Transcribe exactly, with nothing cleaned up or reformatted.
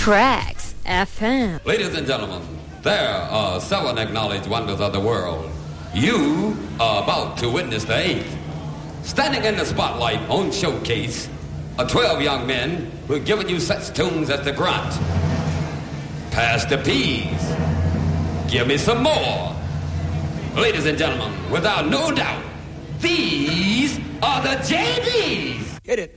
Tracks F M. Ladies and gentlemen, there are seven acknowledged wonders of the world. You are about to witness the eighth. Standing in the spotlight on Showcase are twelve young men who have given you such tunes as the Grunt, Pass the Peas, Give Me Some More. Ladies and gentlemen, without no doubt, these are the J Ds. Hit it.